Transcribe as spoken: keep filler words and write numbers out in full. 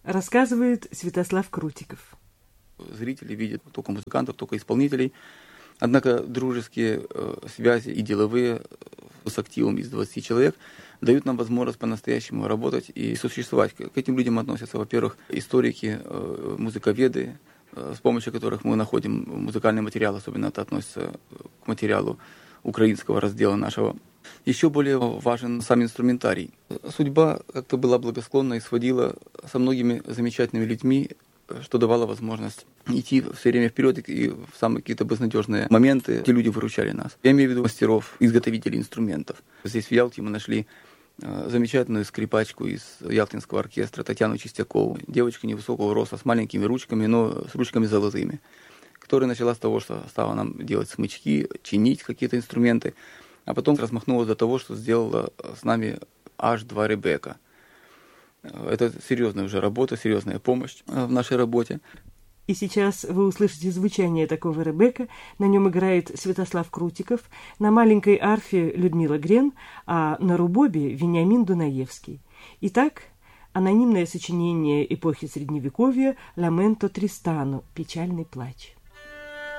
рассказывает Святослав Крутиков. Зрители видят только музыкантов, только исполнителей. Однако дружеские э, связи и деловые с активом из двадцати человек дают нам возможность по-настоящему работать и существовать. К этим людям относятся, во-первых, историки, э, музыковеды, э, с помощью которых мы находим музыкальный материал, особенно это относится к материалу украинского раздела нашего. Еще более важен сам инструментарий. Судьба как-то была благосклонна и сводила со многими замечательными людьми, что давало возможность идти все время вперед, и в самые какие-то безнадежные моменты эти люди выручали нас. Я имею в виду мастеров, изготовителей инструментов. Здесь в Ялте мы нашли замечательную скрипачку из Ялтинского оркестра Татьяну Чистякову. Девочка невысокого роста, с маленькими ручками, но с ручками золотыми, которая начала с того, что стала нам делать смычки, чинить какие-то инструменты, а потом размахнулась до того, что сделала с нами аж два Ребека. Это серьезная уже работа, серьезная помощь в нашей работе. И сейчас вы услышите звучание такого Ребека. На нем играет Святослав Крутиков, на маленькой арфе Людмила Грен, а на рубобе Вениамин Дунаевский. Итак, анонимное сочинение эпохи Средневековья «Ламенто Тристано» – «Печальный плач».